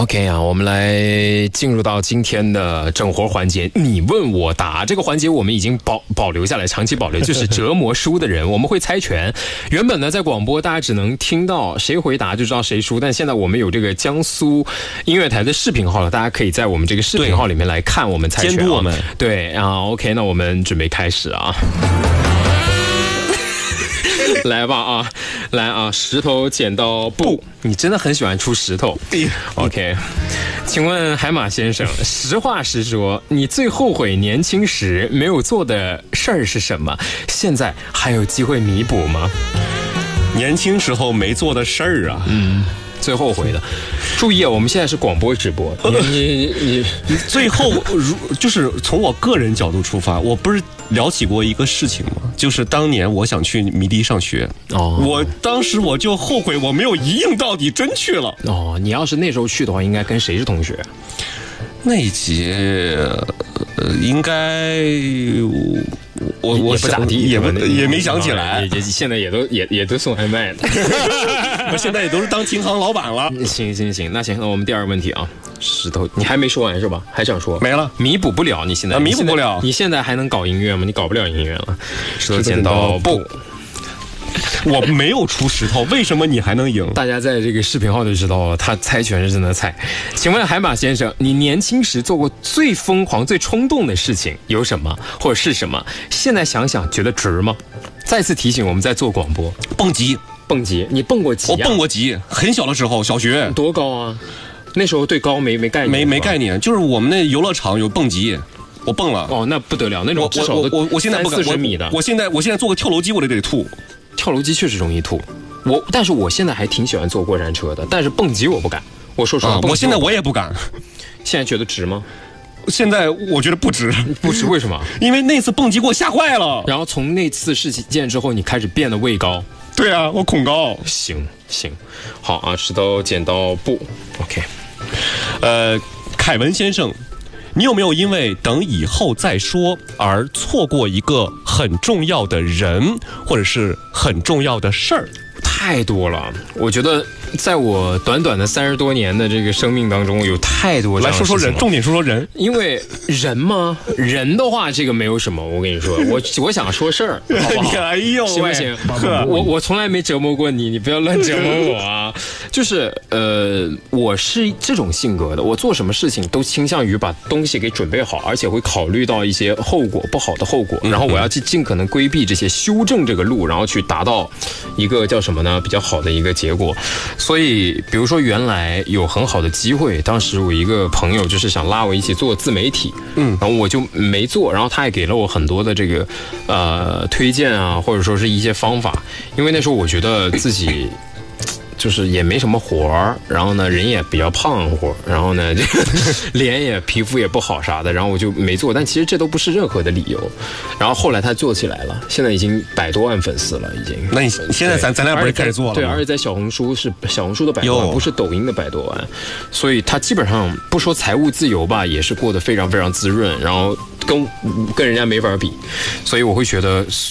OK 啊，我们来进入到今天的整活环节，你问我答。这个环节我们已经保留下来，长期保留，就是折磨输的人，我们会猜拳。原本呢，在广播大家只能听到谁回答就知道谁输，但现在我们有这个江苏音乐台的视频号了，大家可以在我们这个视频号里面来看我们猜拳， 监督我们。 对啊 ，OK， 那我们准备开始啊。来吧啊，来啊！石头剪刀布，你真的很喜欢出石头。OK， 请问海马先生，实话实说，你最后悔年轻时没有做的事儿是什么？现在还有机会弥补吗？ 年轻时候没做的事儿啊， 最后悔的。注意啊，我们现在是广播直播。你最后就是从我个人角度出发，我不是聊起过一个事情吗？就是当年我想去迷笛上学，我当时我就后悔我没有一应到底，真去了。 你要是那时候去的话，应该跟谁是同学？ 那一节应该我也不咋地， 也没想起来， 现在也都送外卖的， 我现在也都是当琴行老板了。 行，那行，那我们第二个问题啊，石头，你还没说完是吧？还想说？ 没了， 弥补不了，你现在弥补不了， 你现在还能搞音乐吗？你搞不了音乐了。石头剪刀布。 我没有出石头，为什么你还能赢？ 大家在这个视频号就知道了，他猜拳是真的猜。请问海马先生，你年轻时做过最疯狂、最冲动的事情有什么，或者是什么？现在想想觉得值吗？再次提醒，我们在做广播。 蹦极， 你蹦过极？ 我蹦过极，很小的时候，小学。 多高啊？那时候对高没概念。 没概念，就是我们那游乐场有蹦极。我蹦了那不得了，那种至少我现在不敢 30米的。 我现在做个跳楼机，我得吐。 跳楼机确实容易吐，但是我现在还挺喜欢坐过山车的，但是蹦极我不敢。我说实话， 我现在我也不敢。 现在觉得值吗？ 现在我觉得不值。 不值为什么？ 因为那次蹦极给我吓坏了。 然后从那次事件之后，你开始变得畏高。 对啊，我恐高。 行，好啊，石头剪刀布 ，OK。 凯文先生，你有没有因为等以后再说而错过一个很重要的人，或者是很重要的事儿？ 太多了，我觉得在我短短的30多年的这个生命当中，有太多这样的事情。 来说说人，重点说说人。 因为人嘛，人的话这个没有什么，我跟你说，我想说事儿，好不好？ 哎呦， 行不行？我从来没折磨过你，你不要乱折磨我啊！就是我是这种性格的，我做什么事情都倾向于把东西给准备好，而且会考虑到一些后果，不好的后果，然后我要去尽可能规避这些，修正这个路，然后去达到一个叫什么呢？比较好的一个结果。所以比如说原来有很好的机会，当时我一个朋友就是想拉我一起做自媒体，然后我就没做，然后他也给了我很多的这个推荐啊，或者说是一些方法，因为那时候我觉得自己就是也没什么活儿，然后呢人也比较胖乎，然后呢这个脸也皮肤也不好啥的，然后我就没做。但其实这都不是任何的理由。然后后来他做起来了，现在已经100多万粉丝了，已经。 那你现在咱俩不是开始做了吗？ 对，而且在小红书是小红书的100多万，不是抖音的100多万，所以他基本上不说财务自由吧，也是过得非常非常滋润，然后跟人家没法比，所以我会觉得